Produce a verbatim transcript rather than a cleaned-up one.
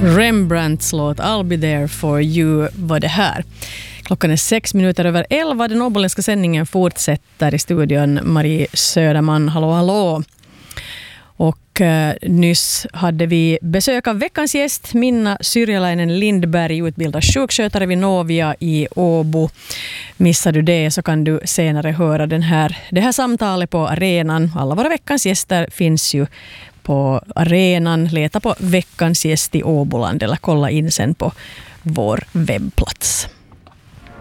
Rembrandts låt I'll be there for you var det här. Klockan är sex minuter över elva. Den åboländska sändningen fortsätter i studion. Marie Söderman, hallå hallå. Och eh, nyss hade vi besök av veckans gäst, Minna Syrjäläinen Lindberg, utbildad sjukskötare vid Novia i Åbo. Missar du det så kan du senare höra den här, det här samtalet på arenan. Alla våra veckans gäster finns ju på arenan. Leta på veckans gäst i Åboland eller kolla in sen på vår webbplats.